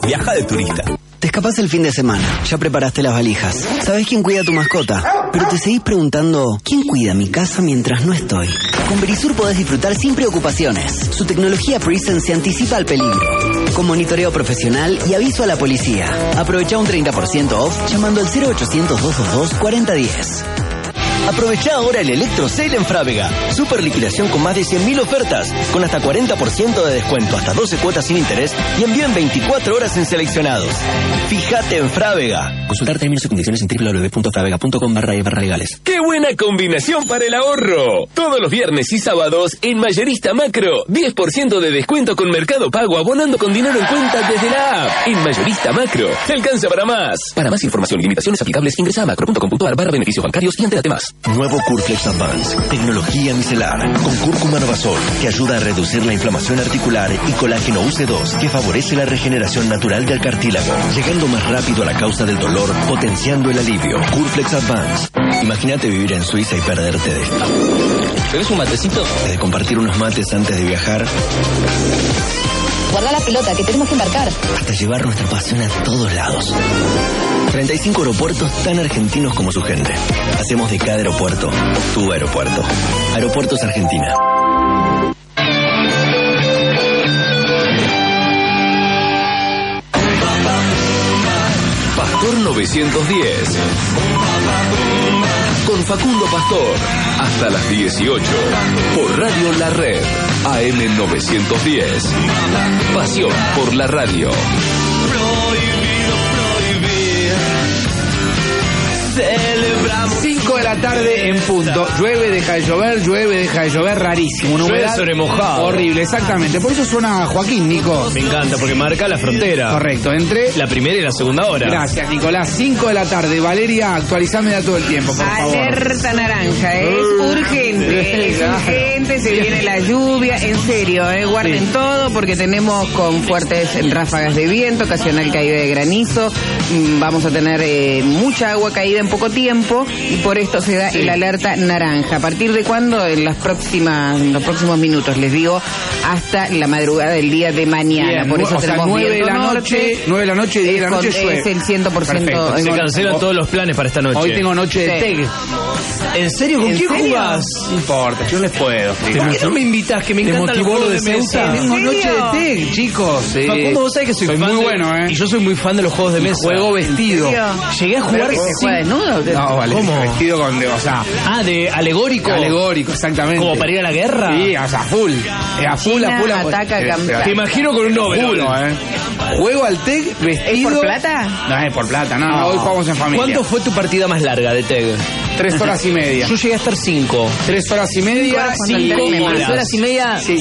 Viaja de turista. Te escapás el fin de semana, ya preparaste las valijas. ¿Sabés quién cuida a tu mascota? Pero te seguís preguntando, ¿quién cuida mi casa mientras no estoy? Con Verisur podés disfrutar sin preocupaciones. Su tecnología Presence se anticipa al peligro, con monitoreo profesional y aviso a la policía. Aprovecha un 30% off llamando al 0800-222-4010. Aprovecha ahora el Electro Sale en Frávega. Super liquidación con más de 100.000 ofertas, con hasta 40% de descuento, hasta 12 cuotas sin interés y envío en 24 horas en seleccionados. Fíjate en Frávega. Consultar términos y condiciones en www.fravega.com/legales. ¡Qué buena combinación para el ahorro! Todos los viernes y sábados en Mayorista Macro, 10% de descuento con Mercado Pago abonando con dinero en cuenta desde la app. En Mayorista Macro, te alcanza para más. Para más información y limitaciones aplicables, ingresa a macro.com.ar/beneficios bancarios y entérate más. Nuevo Curflex Advance, tecnología micelar, con cúrcuma novasol, que ayuda a reducir la inflamación articular, y colágeno UC2, que favorece la regeneración natural del cartílago, llegando más rápido a la causa del dolor, potenciando el alivio. Curflex Advance. Imagínate vivir en Suiza y perderte de esto. ¿Querés un matecito? De compartir unos mates antes de viajar, Guarda la pelota, que tenemos que embarcar. hasta llevar nuestra pasión a todos lados. 35 aeropuertos tan argentinos como su gente. Hacemos de cada aeropuerto tu aeropuerto. Aeropuertos Argentina. Pastor 910. Con Facundo Pastor. Hasta las 18. Por Radio La Red. AM 910. Pasión por la radio. 5 de la tarde en punto. Llueve, deja de llover, rarísimo. Una humedad sobre mojado. horrible, exactamente. Por eso suena Joaquín, Nico. Me encanta, porque marca la frontera. Correcto, entre... La primera y la segunda hora. Gracias, Nicolás. 5 de la tarde. Valeria, actualizame todo el tiempo, por favor. Alerta naranja, es urgente, se viene la lluvia, en serio, guarden todo porque tenemos con fuertes ráfagas de viento, ocasional caída de granizo, vamos a tener mucha agua caída en poco tiempo y por esto se da el alerta naranja. ¿A partir de cuándo? En los próximos minutos, les digo, hasta la madrugada del día de mañana. Bien, por eso tenemos 9 de la norte, noche, 9 de la noche y 10 de la noche llueve. es el 100%. Perfecto. Se cancelan todos los planes para esta noche. Hoy tengo noche de Sí. TEG. ¿En serio? ¿Con ¿En quién serio? jugás? No importa, yo no les puedo. ¿Por qué no me invitas? Que me ¿Te encanta el motivó juego lo de de mesa. Ceuta? Tengo ¿En noche serio? de TEG, chicos. Sí. Facundo, vos sabés que soy fan muy de- bueno, Y yo soy muy fan de los juegos de mesa. Juego vestido. ¿En serio? Llegué a ¿Pero jugar que se juega desnudo? No, vale. ¿Cómo? Vestido con... o sea, de alegórico. alegórico, exactamente. Como para ir a la guerra. Sí, o sea, full. A full. Ataca a campeón. Te imagino con un Nobel. Juro, Juego al TEG vestido... ¿Es por plata? No, es por plata, no, hoy jugamos en familia. ¿Cuánto fue tu partida más larga de TEG? 3 horas y media. Yo llegué a estar 5. 3 horas y media, 5 3 horas y media. Sí.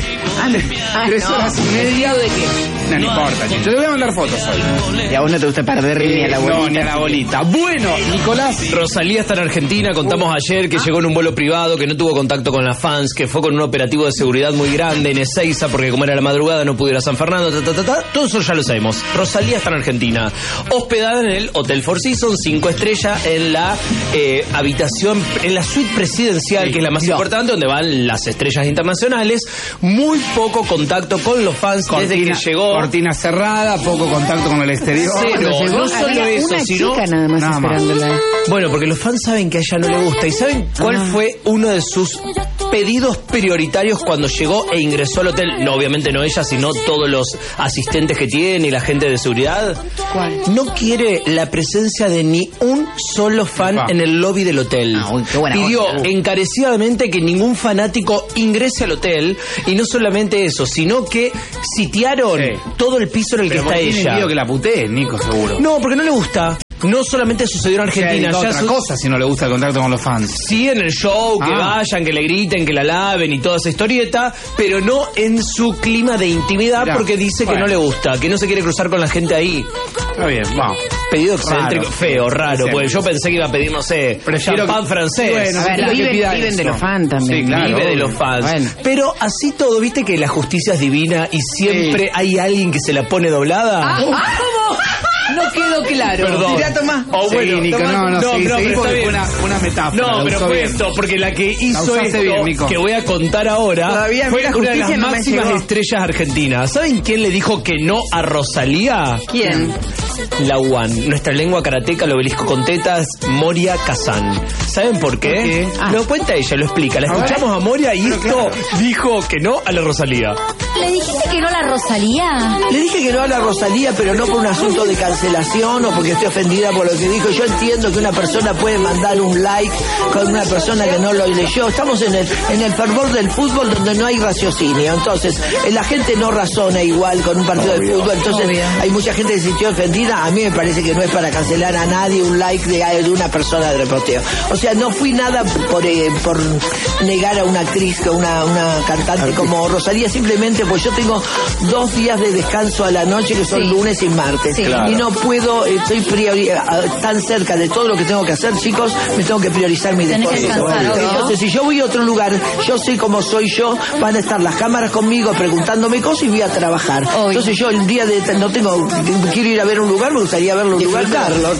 3 horas y media. ¿De qué? No importa, chico. Yo te voy a mandar fotos hoy. Y a vos no te gusta perder ni a la bolita. No, ni a la bolita. Bueno, Nicolás. Rosalía está en Argentina, contamos ayer que llegó en un vuelo privado, que no tuvo contacto con las fans, que fue con un operativo de seguridad muy grande en Ezeiza, porque como era la madrugada no pudo ir a San Fernando, todo eso ya lo sabemos. Rosalía está en Argentina, hospedada en el Hotel Four Seasons, 5 estrellas, en la habitación, en la suite presidencial, que es la más importante, donde van las estrellas internacionales. Muy poco contacto con los fans desde que llegó. Cortina cerrada, poco contacto con el exterior. Cero. No solo Había eso, una sino... chica nada más Nada más. esperándola. Bueno, porque los fans saben que a ella no le gusta. ¿Y saben cuál fue uno de sus pedidos prioritarios cuando llegó e ingresó al hotel? No, obviamente no ella, sino todos los asistentes que tiene y la gente de seguridad. ¿Cuál? No quiere la presencia de ni un solo fan en el lobby del hotel. Ah, uy, qué buena Pidió onda. encarecidamente que ningún fanático ingrese al hotel, y no solamente eso, sino que sitiaron todo el piso en el que está tiene ella. miedo que la putee, Nico, seguro. No, porque no le gusta. No solamente sucedió en Argentina, ya ya otra cosa si no le gusta el contacto con los fans. Sí, en el show, que Ah. vayan, que le griten, que la laven y toda esa historieta, pero no en su clima de intimidad. Mirá, Porque dice que bueno. no le gusta, que no se quiere cruzar con la gente ahí. Está bien, vamos. Pedido excéntrico, Raro. feo, raro, Sí. porque yo pensé que iba a pedir, no sé, Prefiero champán que- francés. Bueno, A ver, que viven, pida viven de eso. los fans también. Sí, claro. Vive de obvio. los fans. Bueno. Pero así todo, viste que la justicia es divina y siempre hay alguien que se la pone doblada. ¿Cómo? No quedó claro. Perdón. Mirá, tomá. Bueno, Nico, no, seguí, pero está porque bien. fue una metáfora. No, pero usó fue bien. esto, porque la que hizo usaste esto, bien, Nico. que voy a contar ahora, Todavía fue la una de las justicia no me máximas llegó. estrellas argentinas. ¿Saben quién le dijo que no a Rosalía? ¿Quién? La UAN, nuestra lengua karateca, el obelisco con tetas, Moria Kazan. ¿Saben por qué? ¿Por qué? Lo cuenta ella, lo explica. La escuchamos a Moria y esto dijo que no a la Rosalía. ¿Le dijiste que no a la Rosalía? Le dije que no a la Rosalía, pero no por un asunto de cancelación o porque estoy ofendida por lo que dijo. Yo entiendo que una persona puede mandar un like con una persona que no lo leyó. Estamos en el fervor del fútbol donde no hay raciocinio. Entonces, la gente no razona igual con un partido de fútbol. Entonces, hay mucha gente que se sintió ofendida. A mí me parece que no es para cancelar a nadie un like de una persona de reposteo. O sea, no fui nada por negar a una actriz, una cantante como Rosalía, simplemente pues yo tengo 2 días de descanso a la noche que son lunes y martes. Claro. Y no puedo, estoy tan cerca de todo lo que tengo que hacer, chicos, me tengo que priorizar mi Tenés que deporte. descansar, obvio. Entonces, si yo voy a otro lugar, yo sé cómo soy yo, van a estar las cámaras conmigo preguntándome cosas y voy a trabajar. Obvio. Entonces yo el día de quiero ir a ver un lugar, me gustaría verlo un lugar.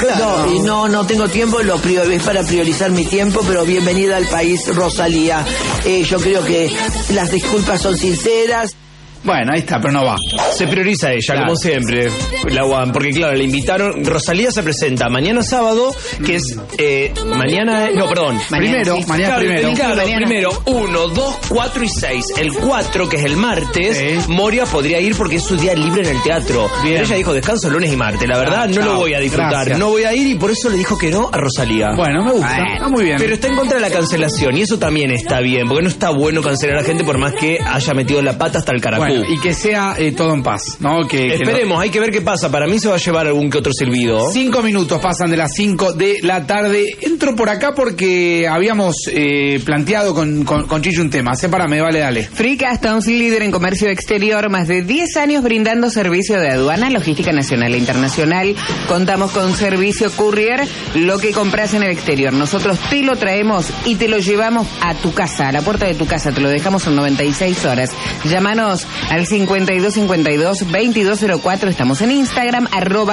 No tengo tiempo, es para priorizar mi tiempo, pero bienvenida al país, Rosalía. Yo creo que las disculpas son sinceras. Bueno, ahí está, pero no va. Se prioriza ella, Claro. como siempre, la UAN, porque claro, le invitaron. Rosalía se presenta mañana sábado, que es mañana. No, perdón. Primero, mañana Primero, 1, 2, 4 y 6. El 4, que es el martes, Sí. Moria podría ir porque es su día libre en el teatro. Bien. Pero ella dijo descanso lunes y martes. La verdad, no chao. lo voy a disfrutar. Gracias. No voy a ir y por eso le dijo que no a Rosalía. Bueno, me gusta. Está muy bien. Pero está en contra de la cancelación y eso también está bien, porque no está bueno cancelar a la gente por más que haya metido la pata hasta el caracú. Bueno, y que sea todo en paz, ¿no? Esperemos, hay que ver qué pasa. Para mí se va a llevar algún que otro silbido. 5 minutos pasan de las 5 de la tarde. Entro por acá porque habíamos planteado con Chicho un tema. Sepárame, vale, dale. Free Customs, líder en comercio exterior, más de 10 años brindando servicio de aduana, logística nacional e internacional. Contamos con servicio courier, lo que compras en el exterior. Nosotros te lo traemos y te lo llevamos a tu casa, a la puerta de tu casa. Te lo dejamos en 96 horas. Llámanos al 5252-2204. Estamos en Instagram,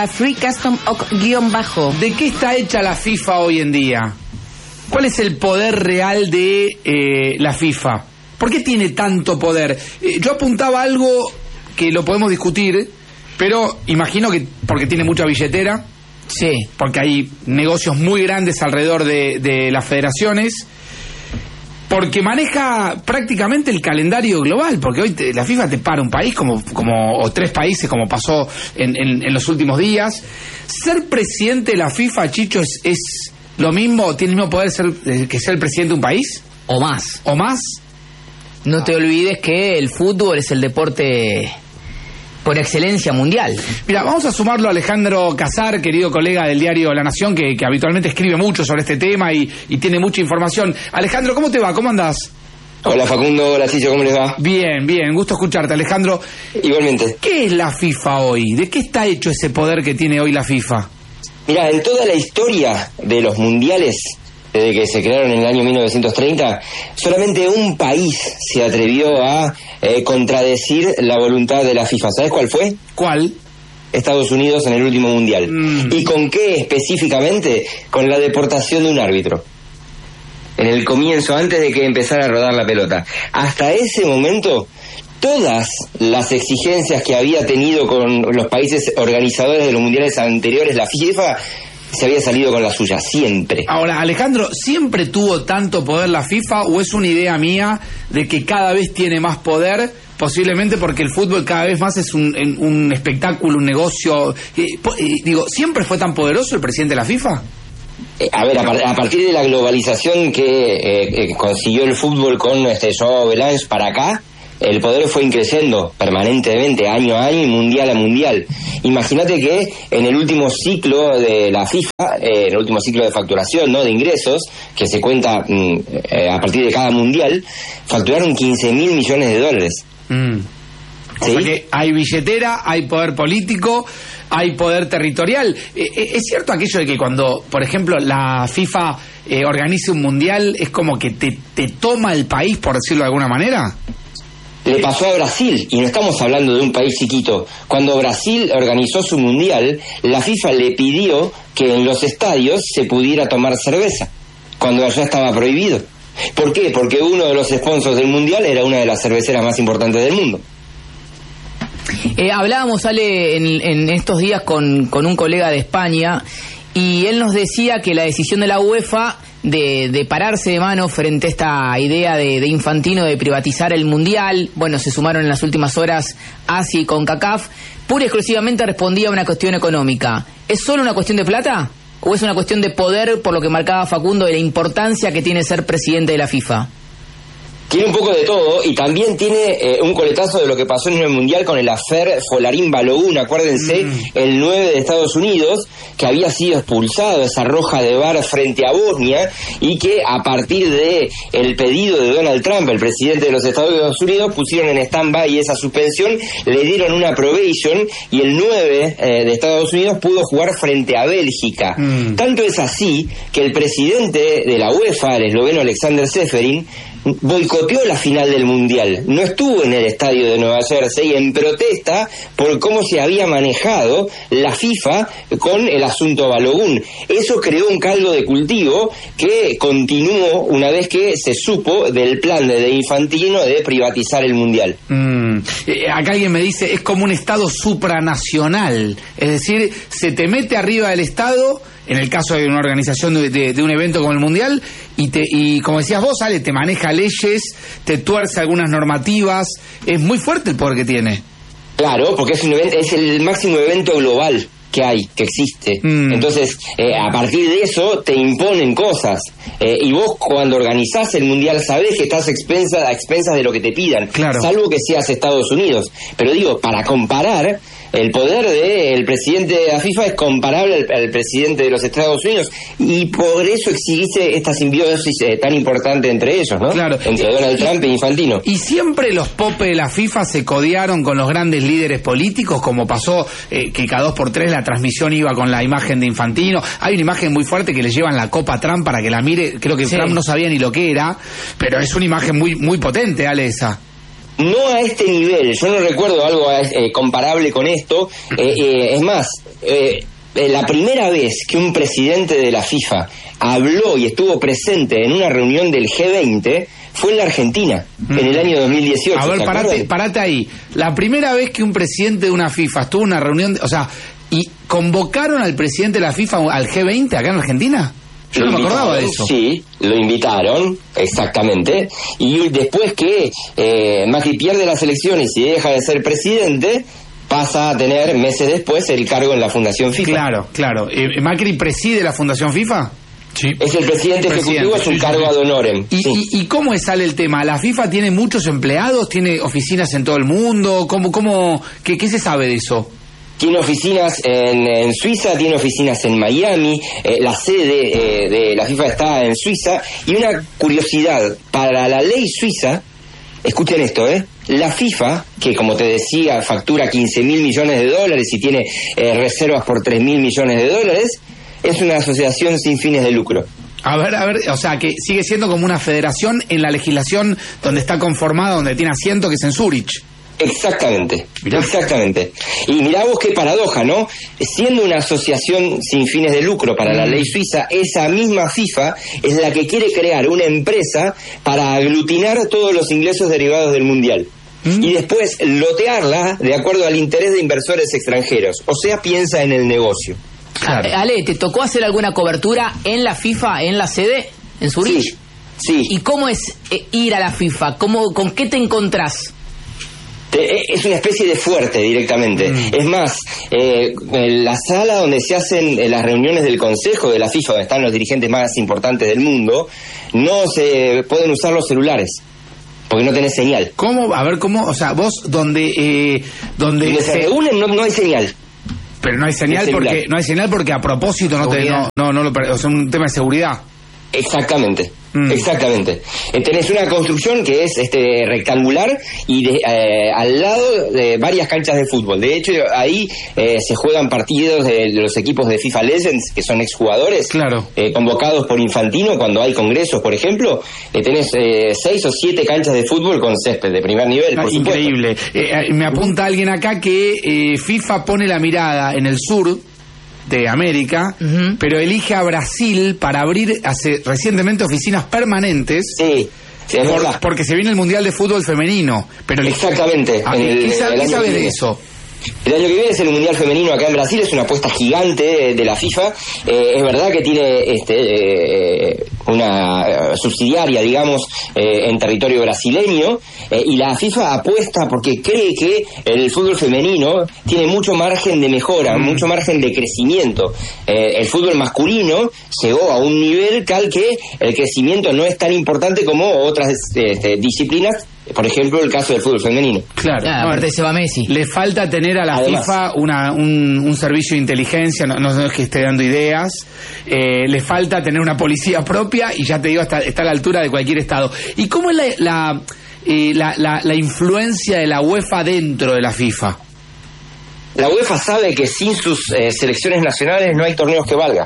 @freecustom_. ¿De qué está hecha la FIFA hoy en día? ¿Cuál es el poder real de la FIFA? ¿Por qué tiene tanto poder? Yo apuntaba algo que lo podemos discutir, pero imagino que porque tiene mucha billetera, Sí. porque hay negocios muy grandes alrededor de las federaciones, porque maneja prácticamente el calendario global, porque hoy la FIFA te para un país o 3 países como pasó en los últimos días. Ser presidente de la FIFA, Chicho, es lo mismo, tiene el mismo poder que ser el presidente de un país, O más. o más. No te olvides que el fútbol es el deporte por excelencia mundial. Mira, vamos a sumarlo a Alejandro Casar, querido colega del diario La Nación, que habitualmente escribe mucho sobre este tema y tiene mucha información. Alejandro, ¿cómo te va? ¿Cómo andás? Hola Facundo, hola Chicho, ¿cómo les va? Bien, gusto escucharte, Alejandro. Igualmente. ¿Qué es la FIFA hoy? ¿De qué está hecho ese poder que tiene hoy la FIFA? Mirá, en toda la historia de los mundiales, desde que se crearon en el año 1930, solamente un país se atrevió a contradecir la voluntad de la FIFA. ¿Sabes cuál fue? ¿Cuál? Estados Unidos en el último mundial. ¿Y con qué específicamente? Con la deportación de un árbitro. En el comienzo, antes de que empezara a rodar la pelota. Hasta ese momento, todas las exigencias que había tenido con los países organizadores de los mundiales anteriores, la FIFA se había salido con la suya, siempre. Ahora, Alejandro, ¿siempre tuvo tanto poder la FIFA o es una idea mía de que cada vez tiene más poder? Posiblemente porque el fútbol cada vez más es un espectáculo, un negocio. Digo, ¿siempre fue tan poderoso el presidente de la FIFA? A ver, a partir de la globalización que consiguió el fútbol con Joao Belange para acá, el poder fue increciendo permanentemente, año a año y mundial a mundial. Imagínate que en el último ciclo de la FIFA, en el último ciclo de facturación, ¿no?, de ingresos, que se cuenta a partir de cada mundial, facturaron 15.000 millones de dólares. O sea que hay billetera, hay poder político, hay poder territorial. ¿Es cierto aquello de que cuando, por ejemplo, la FIFA organiza un mundial, es como que te toma el país, por decirlo de alguna manera? Le pasó a Brasil, y no estamos hablando de un país chiquito. Cuando Brasil organizó su mundial, la FIFA le pidió que en los estadios se pudiera tomar cerveza, cuando allá estaba prohibido. ¿Por qué? Porque uno de los sponsors del mundial era una de las cerveceras más importantes del mundo. Hablábamos, Ale, en estos días con un colega de España, y él nos decía que la decisión de la UEFA de pararse de mano frente a esta idea de Infantino de privatizar el Mundial, bueno, se sumaron en las últimas horas Asia y CONCACAF, pura y exclusivamente respondía a una cuestión económica. ¿Es solo una cuestión de plata? ¿O es una cuestión de poder, por lo que marcaba Facundo, de la importancia que tiene ser presidente de la FIFA? Tiene un poco de todo, y también tiene un coletazo de lo que pasó en el Mundial con el affair Folarín-Balogun. Acuérdense, el 9 de Estados Unidos, que había sido expulsado esa roja de VAR frente a Bosnia, y que a partir de el pedido de Donald Trump, el presidente de los Estados Unidos, pusieron en stand-by esa suspensión, le dieron una probation, y el 9 de Estados Unidos pudo jugar frente a Bélgica. Tanto es así que el presidente de la UEFA, el esloveno Alexander Čeferin, boicoteó la final del Mundial, no estuvo en el estadio de Nueva Jersey en protesta por cómo se había manejado la FIFA con el asunto Balogun. Eso creó un caldo de cultivo que continuó una vez que se supo del plan de Infantino de privatizar el Mundial. Acá alguien me dice, es como un Estado supranacional, es decir, se te mete arriba del Estado, en el caso de una organización de un evento como el Mundial, y como decías vos, Ale, te maneja leyes, te tuerce algunas normativas, es muy fuerte el poder que tiene. Claro, porque es el máximo evento global que hay, que existe. Entonces, a partir de eso te imponen cosas, y vos cuando organizás el Mundial sabés que estás a expensas de lo que te pidan, claro, salvo que seas Estados Unidos. Pero digo, para comparar, el poder del presidente de la FIFA es comparable al presidente de los Estados Unidos, y por eso existe esta simbiosis tan importante entre ellos, ¿no? Claro. Entre Donald Trump e Infantino. Y siempre los popes de la FIFA se codearon con los grandes líderes políticos, como pasó que cada 2x3 la transmisión iba con la imagen de Infantino. Hay una imagen muy fuerte que le llevan la copa a Trump para que la mire, creo que Trump no sabía ni lo que era, pero es una imagen muy, muy potente, Ale, esa. No a este nivel, yo no recuerdo algo comparable con esto. Es más, la primera vez que un presidente de la FIFA habló y estuvo presente en una reunión del G20 fue en la Argentina, en el año 2018. A ver, parate ahí. La primera vez que un presidente de una FIFA estuvo en una reunión, ¿y convocaron al presidente de la FIFA al G20 acá en Argentina? Yo no me acordaba de eso. Sí, lo invitaron, exactamente. Y después que Macri pierde las elecciones y deja de ser presidente, pasa a tener meses después el cargo en la Fundación FIFA. Claro. ¿Macri preside la Fundación FIFA? Sí. Es el presidente ejecutivo, es un cargo ad honorem. ¿Y cómo sale el tema? ¿La FIFA tiene muchos empleados? ¿Tiene oficinas en todo el mundo? ¿Qué se sabe de eso? Tiene oficinas en Suiza, tiene oficinas en Miami, la sede de la FIFA está en Suiza. Y una curiosidad, para la ley suiza, escuchen esto, la FIFA, que como te decía factura 15.000 millones de dólares y tiene reservas por 3.000 millones de dólares, es una asociación sin fines de lucro. A ver, o sea, que sigue siendo como una federación en la legislación donde está conformada, donde tiene asiento, que es en Zúrich. Exactamente. Y mirá vos qué paradoja, ¿no? Siendo una asociación sin fines de lucro para la ley suiza, esa misma FIFA es la que quiere crear una empresa para aglutinar todos los ingresos derivados del Mundial. Y después lotearla de acuerdo al interés de inversores extranjeros. O sea, piensa en el negocio. Claro. Ale, ¿te tocó hacer alguna cobertura en la FIFA, en la sede, en Zurich? Sí. ¿Y cómo es ir a la FIFA? ¿Con qué te encontrás? Es una especie de fuerte directamente. Es más, la sala donde se hacen las reuniones del Consejo de la FIFA, donde están los dirigentes más importantes del mundo, no se pueden usar los celulares, porque no tenés señal. ¿Cómo? A ver, ¿cómo? O sea, vos donde se reúnen no hay señal. Pero no hay señal porque a propósito es un tema de seguridad. Exactamente. Exactamente. Tenés una construcción que es rectangular y al lado de varias canchas de fútbol. De hecho, ahí se juegan partidos de los equipos de FIFA Legends, que son exjugadores, claro, convocados por Infantino cuando hay congresos, por ejemplo. Tenés 6 o 7 canchas de fútbol con césped de primer nivel, por supuesto. Increíble. Me apunta alguien acá que FIFA pone la mirada en el sur de América, pero elige a Brasil para abrir recientemente oficinas permanentes. Sí, es verdad. Porque se viene el Mundial de Fútbol Femenino. Pero exactamente. ¿Qué sabes de eso? El año que viene es el Mundial Femenino acá en Brasil, es una apuesta gigante de la FIFA. Es verdad que tiene una subsidiaria, digamos, en territorio brasileño, y la FIFA apuesta porque cree que el fútbol femenino tiene mucho margen de mejora, mucho margen de crecimiento. El fútbol masculino llegó a un nivel tal que el crecimiento no es tan importante como otras disciplinas. Por ejemplo, el caso del fútbol femenino. Claro, aparte se va Messi. Le falta tener a la FIFA un servicio de inteligencia, no es que esté dando ideas, le falta tener una policía propia y ya te digo, está a la altura de cualquier estado. ¿Y cómo es la influencia de la UEFA dentro de la FIFA? La UEFA sabe que sin sus selecciones nacionales no hay torneos que valga.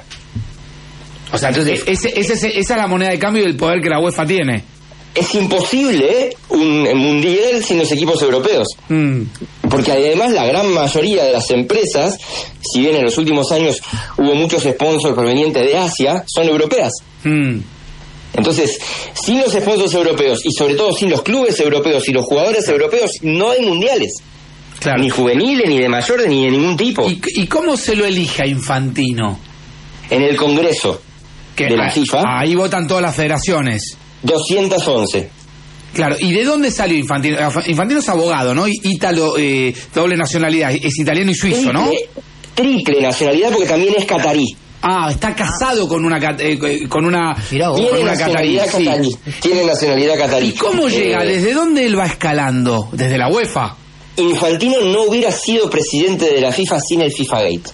O sea, entonces esa es la moneda de cambio del poder que la UEFA tiene. Es imposible un mundial sin los equipos europeos. Porque además la gran mayoría de las empresas, si bien en los últimos años hubo muchos sponsors provenientes de Asia, son europeas. Entonces, sin los sponsors europeos y sobre todo sin los clubes europeos y los jugadores europeos, no hay mundiales. Claro. Ni juveniles, ni de mayores, ni de ningún tipo. ¿Y cómo se lo elige a Infantino? En el Congreso de la FIFA. Ahí votan todas las federaciones. 211. Claro, ¿y de dónde salió Infantino? Infantino es abogado, ¿no? Ítalo, doble nacionalidad, es italiano y suizo, ¿no? Triple nacionalidad porque también es catarí. Ah, está casado con una catarí. Sí. Tiene nacionalidad catarí. ¿Y cómo llega? ¿Desde dónde él va escalando? ¿Desde la UEFA? Infantino no hubiera sido presidente de la FIFA sin el FIFA Gate.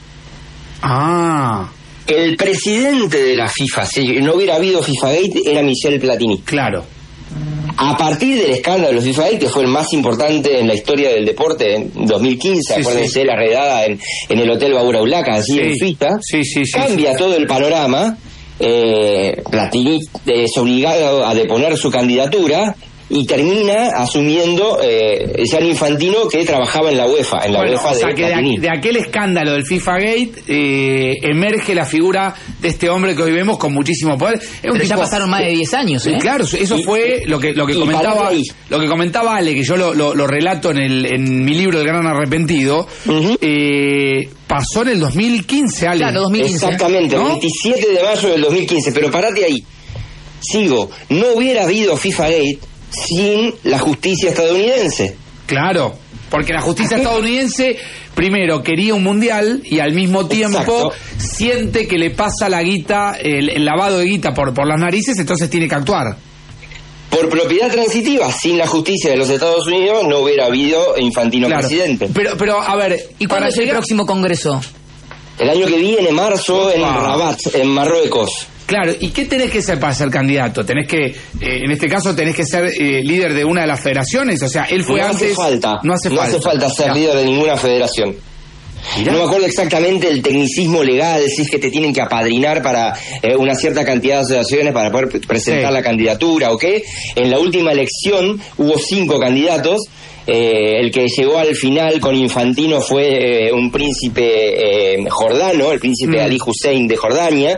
El presidente de la FIFA, si no hubiera habido FIFA Gate, era Michel Platini. Claro. A partir del escándalo de los FIFA Gate, que fue el más importante en la historia del deporte en 2015, acuérdense la redada en el Hotel Bauraulaca, allí en Suiza, cambia todo el panorama. Platini es obligado a deponer su candidatura y termina asumiendo Gianni Infantino, que trabajaba en la UEFA, UEFA o sea, de que de aquel escándalo del FIFA Gate emerge la figura de este hombre que hoy vemos con muchísimo poder. Pero ya pasaron más de 10 años, ¿eh? Claro, eso fue lo que comentaba Ale, que yo lo relato en mi libro El Gran Arrepentido. Pasó en el 2015, Ale. Claro, 2015. Exactamente, ¿no? 27 de mayo del 2015, pero parate ahí. No hubiera habido FIFA Gate sin la justicia estadounidense. Claro, porque la justicia estadounidense primero quería un mundial y al mismo tiempo siente que le pasa la guita, el lavado de guita por las narices, entonces tiene que actuar. Por propiedad transitiva, sin la justicia de los Estados Unidos no hubiera habido Infantino presidente. Pero a ver, ¿y cuándo es el próximo congreso? El año que viene, marzo, en Rabat, en Marruecos. Claro, ¿y qué tenés que ser para ser candidato? Tenés que, en este caso, tenés que ser líder de una de las federaciones. O sea, él fue antes. No hace falta ser líder de ninguna federación. Mirá. No me acuerdo exactamente el tecnicismo legal, si es que te tienen que apadrinar para una cierta cantidad de asociaciones para poder presentar la candidatura o qué. En la última elección hubo 5 candidatos. El que llegó al final con Infantino fue un príncipe jordano, el príncipe Ali Hussein de Jordania.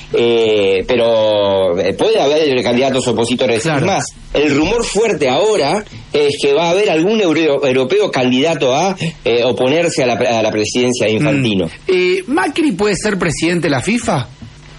Pero puede haber candidatos opositores. Es más, el rumor fuerte ahora es que va a haber algún europeo candidato a oponerse a la presidencia de Infantino. ¿Macri puede ser presidente de la FIFA?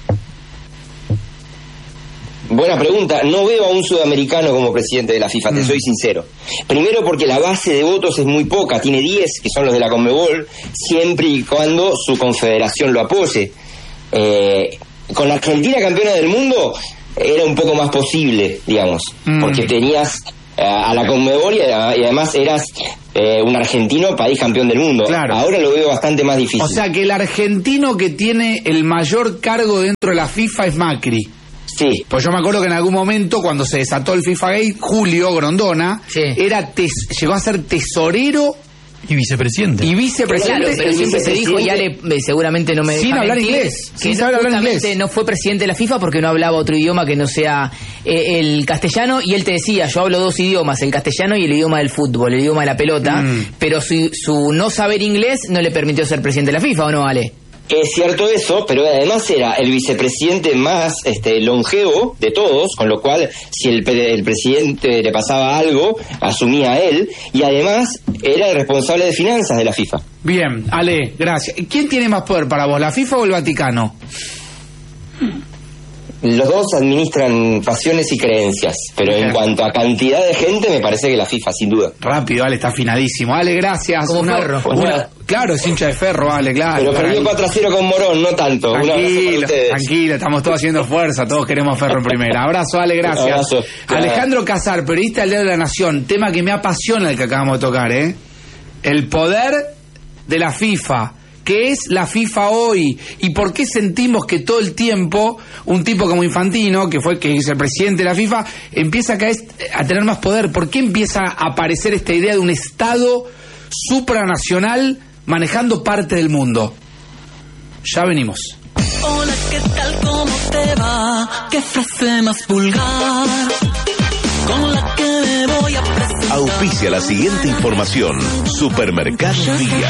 Buena pregunta. No veo a un sudamericano como presidente de la FIFA, te soy sincero. Primero porque la base de votos es muy poca, tiene 10, que son los de la Conmebol, siempre y cuando su confederación lo apoye. Con la Argentina campeona del mundo era un poco más posible, digamos, porque tenías a la Conmebol y además eras un argentino país campeón del mundo. Claro. Ahora lo veo bastante más difícil. O sea que el argentino que tiene el mayor cargo dentro de la FIFA es Macri. Sí. Pues yo me acuerdo que en algún momento, cuando se desató el FIFA Gate, Julio Grondona llegó a ser tesorero y vicepresidente. Claro, pero siempre se dijo, y Ale seguramente no me deja sin hablar mentir, inglés. que Sin saber hablar justamente inglés. no fue presidente de la FIFA porque no hablaba otro idioma que no sea el castellano, y él te decía, yo hablo 2 idiomas, el castellano y el idioma del fútbol, el idioma de la pelota, pero su no saber inglés no le permitió ser presidente de la FIFA, ¿o no, Ale? Es cierto eso, pero además era el vicepresidente más longevo de todos, con lo cual si el presidente le pasaba algo, asumía él, y además era el responsable de finanzas de la FIFA. Bien, Ale, gracias. ¿Quién tiene más poder para vos, la FIFA o el Vaticano? Los dos administran pasiones y creencias, pero en cuanto a cantidad de gente, me parece que la FIFA, sin duda. Rápido, Ale, está afinadísimo. Ale, gracias. Como Ferro. Claro, es hincha de Ferro, Ale, claro. Pero perdió 4-0 con Morón, no tanto. Tranquilo, estamos todos haciendo fuerza, todos queremos Ferro en primera. Abrazo, Ale, gracias. Abrazo. Alejandro Casar, periodista del Diario de la Nación, tema que me apasiona el que acabamos de tocar, el poder de la FIFA. ¿Qué es la FIFA hoy? ¿Y por qué sentimos que todo el tiempo un tipo como Infantino, que es el presidente de la FIFA, empieza a tener más poder? ¿Por qué empieza a aparecer esta idea de un Estado supranacional manejando parte del mundo? Ya venimos. Hola, ¿qué tal? ¿Cómo te va? ¿Qué frase más vulgar? Con la que me voy a presentar. Auspicia la siguiente información. Supermercado Día.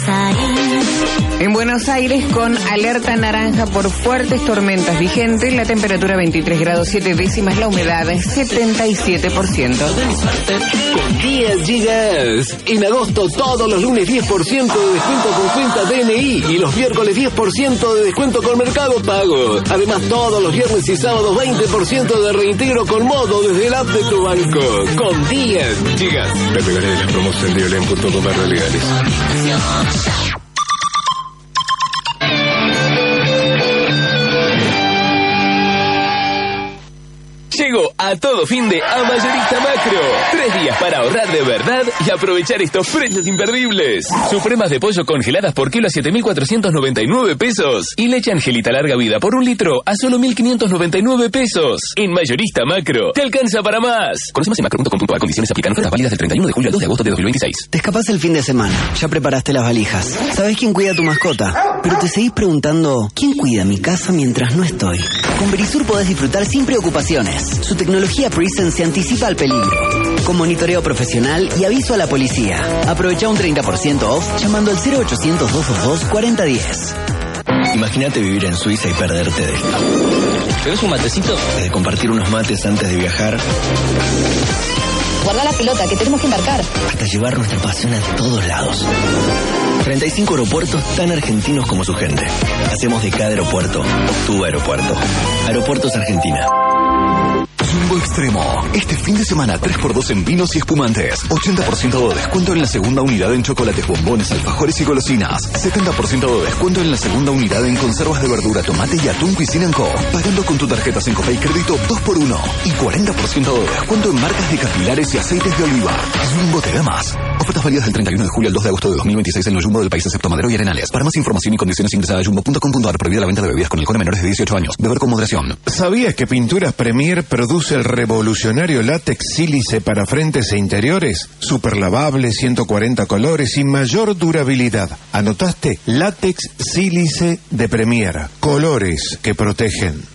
En Buenos Aires, con alerta naranja por fuertes tormentas vigentes, la temperatura 23 grados 7 décimas, la humedad 77%. Con 10 gigas. En agosto, todos los lunes 10% de descuento con cuenta DNI y los miércoles 10% de descuento con Mercado Pago. Además, todos los viernes y sábados 20% de reintegro con modo desde el app de tu banco. Con 10 gigas. Le pegaré de las promos en diolen.com/legales. Llegó a todo fin de a Mayorista Macro. 3 días para ahorrar de verdad y aprovechar estos precios imperdibles. Supremas de pollo congeladas por kilo a 7.499 pesos. Y leche Angelita larga vida por 1 litro a solo 1.599 pesos. En Mayorista Macro, te alcanza para más. Conoce más en macro.com.ar. Condiciones aplican. Ofertas válidas del 31 de julio al 2 de agosto de 2026. Te escapás el fin de semana, ya preparaste las valijas. ¿Sabés quién cuida a tu mascota? Pero te seguís preguntando, ¿quién cuida mi casa mientras no estoy? Con Verisur podés disfrutar sin preocupaciones. Su tecnología Presence se anticipa al peligro, con monitoreo profesional y aviso a la policía. Aprovecha un 30% off llamando al 0800-222-4010. Imagínate vivir en Suiza y perderte de esto. ¿Querés un matecito? De compartir unos mates antes de viajar, Guarda la pelota, que tenemos que embarcar. hasta llevar nuestra pasión a todos lados. 35 aeropuertos tan argentinos como su gente. Hacemos de cada aeropuerto tu aeropuerto. Aeropuertos Argentina. Jumbo Extremo. Este fin de semana 3x2 en vinos y espumantes. 80% de descuento en la segunda unidad en chocolates, bombones, alfajores y golosinas. 70% de descuento en la segunda unidad en conservas de verdura, tomate y atún Cuisine & Co. Pagando con tu tarjeta Sencopay Crédito 2x1. Y 40% de descuento en marcas de capilares y aceites de oliva. Jumbo te da más. Ofertas válidas del 31 de julio al 2 de agosto de 2026 en los Jumbo del país excepto Madero y Arenales. Para más información y condiciones ingresa a jumbo.com.ar. Prohibida la venta de bebidas con alcohol a menores de 18 años. Beber con moderación. ¿Sabías que Pinturas Premier produce el revolucionario látex sílice para frentes e interiores? Super lavable, 140 colores y mayor durabilidad. ¿Anotaste? Látex sílice de Premier. Colores que protegen.